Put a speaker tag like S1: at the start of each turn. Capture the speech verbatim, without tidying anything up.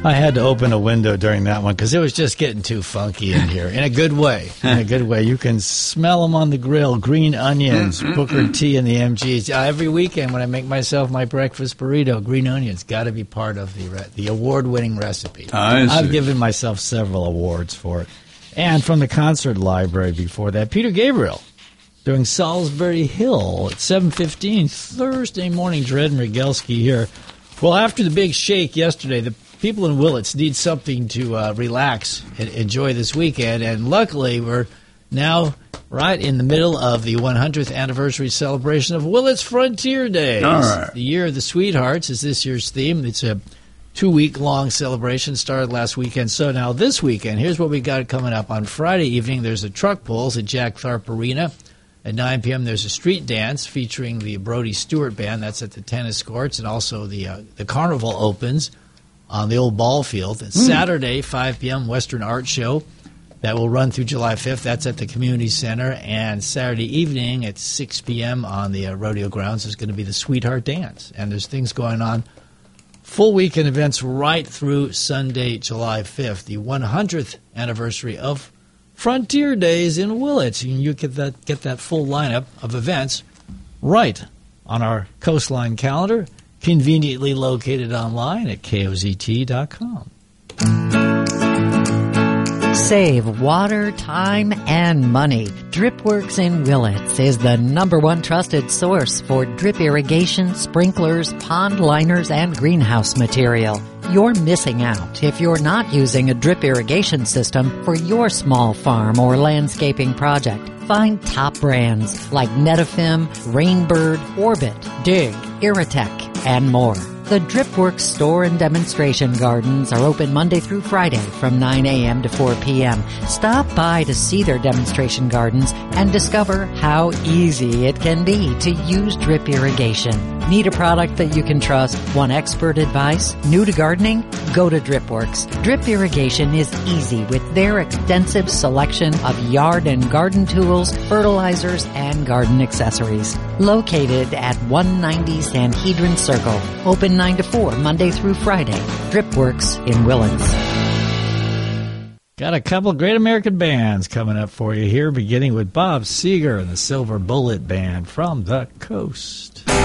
S1: I had to open a window during that one because it was just getting too funky in here. In a good way. In a good way. You can smell them on the grill. Green onions, Booker T and the M Gs. Uh, every weekend when I make myself my breakfast burrito, green onions got to be part of the re- the award-winning recipe.
S2: I see.
S1: I've given myself several awards for it. And from the concert library before that, Peter Gabriel doing Salisbury Hill at seven fifteen Thursday morning. Dred and Regelski here. Well, after the big shake yesterday, the people in Willits need something to uh, relax and enjoy this weekend, and luckily we're now right in the middle of the one hundredth anniversary celebration of Willits Frontier Days.
S2: All right.
S1: The Year of the Sweethearts is this year's theme. It's a two-week-long celebration, started last weekend. So now this weekend, here's what we got coming up. On Friday evening, there's a truck pulls at Jack Tharp Arena. At nine p.m., there's a street dance featuring the Brody Stewart Band. That's at the tennis courts, and also the uh, the carnival opens on the old ball field. Mm. Saturday, five p.m., Western Art Show. That will run through July fifth. That's at the Community Center. And Saturday evening at six p.m. on the uh, rodeo grounds is going to be the Sweetheart Dance. And there's things going on, full weekend events right through Sunday, July fifth, the one hundredth anniversary of Frontier Days in Willits. And you get that get that full lineup of events right on our Coastline calendar, conveniently located online at K O Z T dot com.
S3: Save water, time, and money. DripWorks in Willits is the number one trusted source for drip irrigation, sprinklers, pond liners, and greenhouse material. You're missing out if you're not using a drip irrigation system for your small farm or landscaping project. Find top brands like Netafim, Rainbird, Orbit, Dig, Irritech, and more. The DripWorks store and demonstration gardens are open Monday through Friday from nine a.m. to four p.m. Stop by to see their demonstration gardens and discover how easy it can be to use drip irrigation. Need a product that you can trust? Want expert advice? New to gardening? Go to DripWorks. Drip irrigation is easy with their extensive selection of yard and garden tools, fertilizers, and garden accessories. Located at one ninety Sanhedrin Circle. Open nine to four, Monday through Friday. DripWorks in Willits.
S1: Got a couple of great American bands coming up for you here, beginning with Bob Seger and the Silver Bullet Band from the coast.